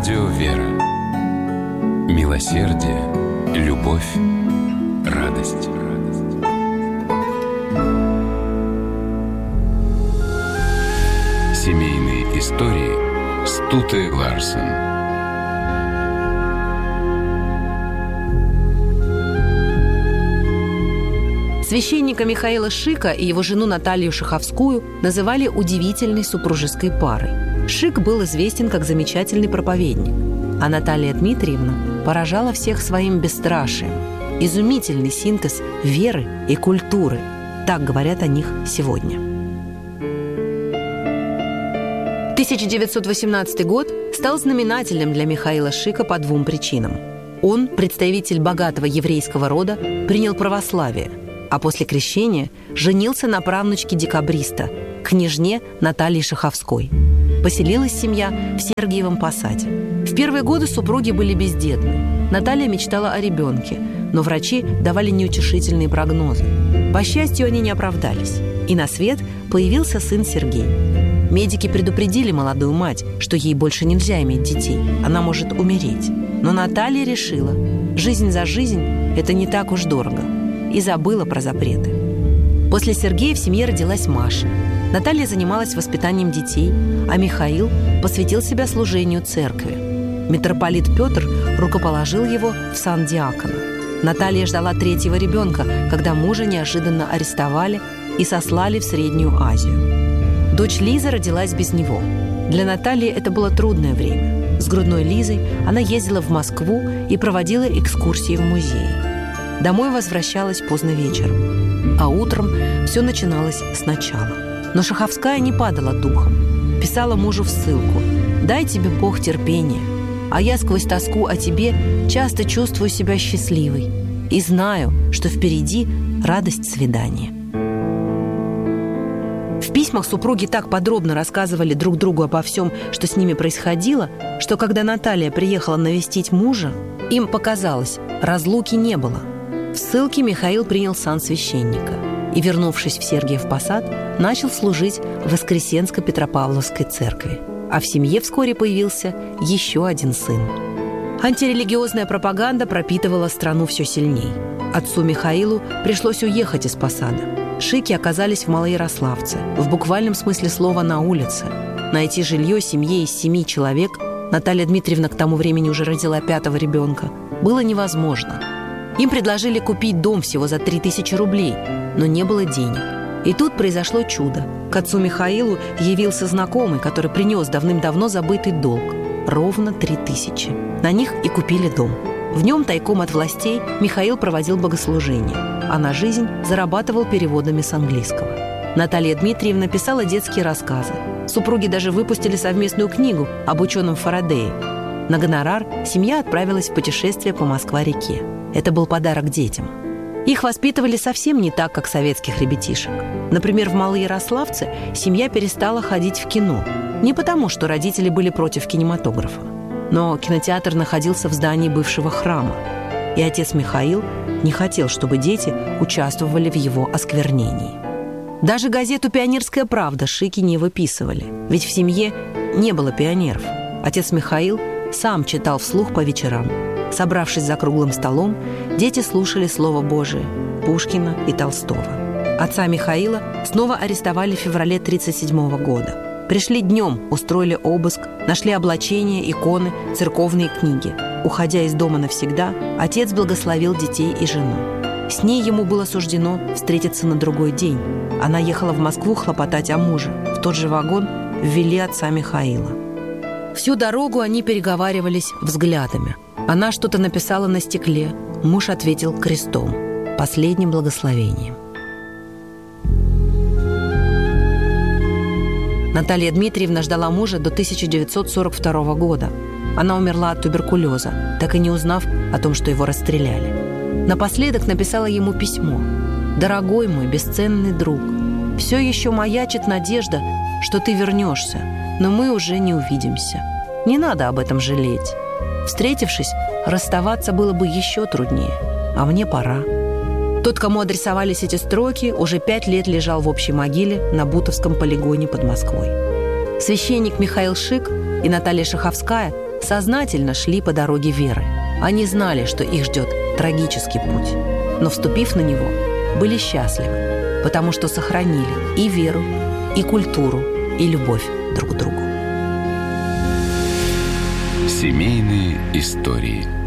Радио «Вера». Милосердие, любовь, радость. Семейные истории Стуте Ларсен. Священника Михаила Шика и его жену Наталью Шаховскую называли удивительной супружеской парой. Шик был известен как замечательный проповедник, а Наталья Дмитриевна поражала всех своим бесстрашием. Изумительный синтез веры и культуры. Так говорят о них сегодня. 1918 год стал знаменательным для Михаила Шика по двум причинам. Он, представитель богатого еврейского рода, принял православие, а после крещения женился на правнучке декабриста, княжне Наталье Шаховской. Поселилась семья в Сергиевом Посаде. В первые годы супруги были бездетны. Наталья мечтала о ребенке, но врачи давали неутешительные прогнозы. По счастью, они не оправдались, и на свет появился сын Сергей. Медики предупредили молодую мать, что ей больше нельзя иметь детей, она может умереть. Но Наталья решила, жизнь за жизнь – это не так уж дорого, и забыла про запреты. После Сергея в семье родилась Маша. Наталья занималась воспитанием детей, а Михаил посвятил себя служению церкви. Митрополит Петр рукоположил его в сан диакона. Наталья ждала третьего ребенка, когда мужа неожиданно арестовали и сослали в Среднюю Азию. Дочь Лиза родилась без него. Для Натальи это было трудное время. С грудной Лизой она ездила в Москву и проводила экскурсии в музей. Домой возвращалась поздно вечером, а утром все начиналось сначала. Но Шаховская не падала духом. Писала мужу в ссылку: «Дай тебе Бог терпения, а я сквозь тоску о тебе часто чувствую себя счастливой и знаю, что впереди радость свидания». В письмах супруги так подробно рассказывали друг другу обо всем, что с ними происходило, что когда Наталья приехала навестить мужа, им показалось, разлуки не было. В ссылке Михаил принял сан священника и, вернувшись в Сергиев Посад, начал служить в Воскресенско-Петропавловской церкви. А в семье вскоре появился еще один сын. Антирелигиозная пропаганда пропитывала страну все сильней. Отцу Михаилу пришлось уехать из Посада. Шики оказались в Малоярославце, в буквальном смысле слова на улице. Найти жилье семье из 7 человек, Наталья Дмитриевна к тому времени уже родила 5-го ребенка, было невозможно. Им предложили купить дом всего за 3000 рублей, но не было денег. И тут произошло чудо. К отцу Михаилу явился знакомый, который принес давным-давно забытый долг. Ровно 3000. На них и купили дом. В нем тайком от властей Михаил проводил богослужение, а на жизнь зарабатывал переводами с английского. Наталья Дмитриевна писала детские рассказы. Супруги даже выпустили совместную книгу об ученом Фарадее. На гонорар семья отправилась в путешествие по Москва-реке. Это был подарок детям. Их воспитывали совсем не так, как советских ребятишек. Например, в Малоярославце семья перестала ходить в кино. Не потому, что родители были против кинематографа. Но кинотеатр находился в здании бывшего храма. И отец Михаил не хотел, чтобы дети участвовали в его осквернении. Даже газету «Пионерская правда» Шики не выписывали. Ведь в семье не было пионеров. Отец Михаил сам читал вслух по вечерам. Собравшись за круглым столом, дети слушали Слово Божие, Пушкина и Толстого. Отца Михаила снова арестовали в феврале 1937 года. Пришли днем, устроили обыск, нашли облачения, иконы, церковные книги. Уходя из дома навсегда, отец благословил детей и жену. С ней ему было суждено встретиться на другой день. Она ехала в Москву хлопотать о муже. В тот же вагон ввели отца Михаила. Всю дорогу они переговаривались взглядами. Она что-то написала на стекле. Муж ответил крестом, последним благословением. Наталья Дмитриевна ждала мужа до 1942 года. Она умерла от туберкулеза, так и не узнав о том, что его расстреляли. Напоследок написала ему письмо. «Дорогой мой бесценный друг, все еще маячит надежда, что ты вернешься, но мы уже не увидимся. Не надо об этом жалеть. Встретившись, расставаться было бы еще труднее, а мне пора». Тот, кому адресовались эти строки, уже 5 лет лежал в общей могиле на Бутовском полигоне под Москвой. Священник Михаил Шик и Наталья Шаховская сознательно шли по дороге веры. Они знали, что их ждет трагический путь, но, вступив на него, были счастливы, потому что сохранили и веру, и культуру, и любовь друг к другу. Семейные истории.